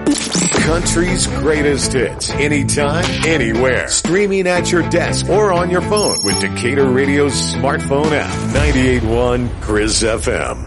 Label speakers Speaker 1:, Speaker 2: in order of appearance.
Speaker 1: Country's greatest hits. Anytime, anywhere. Streaming at your desk or on your phone with Decatur Radio's smartphone app. 98.1 Chris FM.